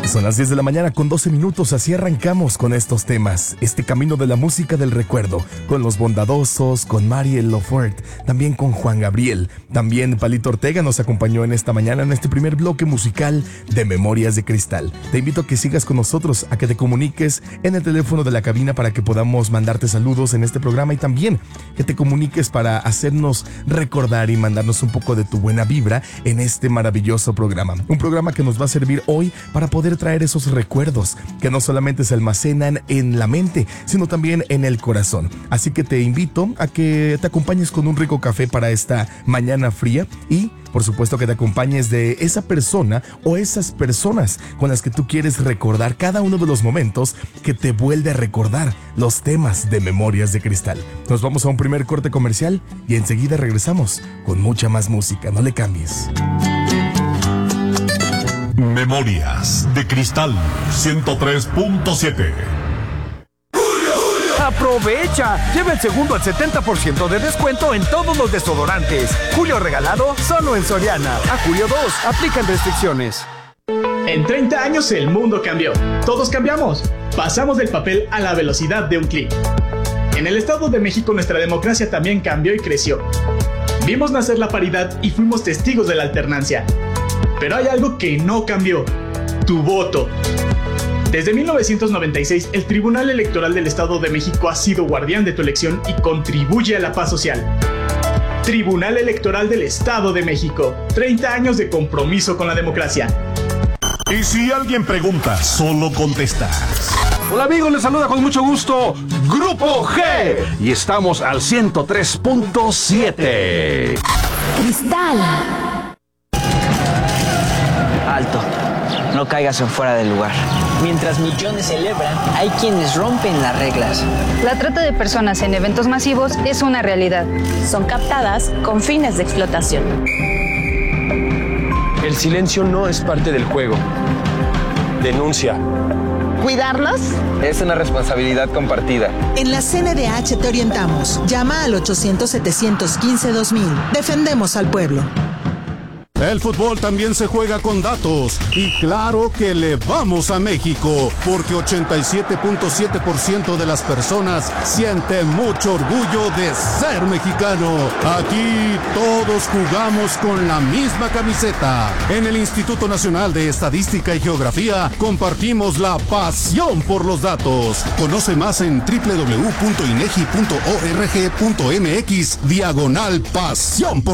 Son las 10 de la mañana con 12 minutos, así arrancamos con estos temas. Este camino de la música del recuerdo, con Los Bondadosos, con Mariel Lofort, también con Juan Gabriel. También Palito Ortega nos acompañó en esta mañana en este primer bloque musical de Memorias de Cristal. Te invito a que sigas con nosotros, a que te comuniques en el teléfono de la cabina para que podamos mandarte saludos en este programa y también que te comuniques para hacernos recordar y mandarnos un poco de tu buena vibra en este maravilloso programa. Un programa que nos va a servir hoy para poder traer esos recuerdos que no solamente se almacenan en la mente, sino también en el corazón. Así que te invito a que te acompañes con un rico café para esta mañana fría y, por supuesto, que te acompañes de esa persona o esas personas con las que tú quieres recordar cada uno de los momentos que te vuelve a recordar los temas de Memorias de Cristal. Nos vamos a un primer corte comercial y enseguida regresamos con mucha más música. No le cambies. Memorias de Cristal 103.7. ¡Aprovecha! Lleva el segundo al 70% de descuento en todos los desodorantes. Julio regalado solo en Soriana. A julio 2, aplican restricciones. En 30 años el mundo cambió. Todos cambiamos. Pasamos del papel a la velocidad de un clic. En el Estado de México nuestra democracia también cambió y creció. Vimos nacer la paridad y fuimos testigos de la alternancia. Pero hay algo que no cambió: tu voto. Desde 1996, el Tribunal Electoral del Estado de México ha sido guardián de tu elección y contribuye a la paz social. Tribunal Electoral del Estado de México. 30 años de compromiso con la democracia. Y si alguien pregunta, solo contestas. Hola amigos, les saluda con mucho gusto Grupo G y estamos al 103.7. Cristal. Alto, no caigas en fuera del lugar. Mientras millones celebran, hay quienes rompen las reglas. La trata de personas en eventos masivos es una realidad. Son captadas con fines de explotación. El silencio no es parte del juego. Denuncia. ¿Cuidarnos? Es una responsabilidad compartida. En la CNDH te orientamos. Llama al 800-715-2000. Defendemos al pueblo. El fútbol también se juega con datos y claro que le vamos a México porque 87.7% de las personas sienten mucho orgullo de ser mexicano. Aquí todos jugamos con la misma camiseta. En el Instituto Nacional de Estadística y Geografía compartimos la pasión por los datos. Conoce más en www.inegi.org.mx/pasión por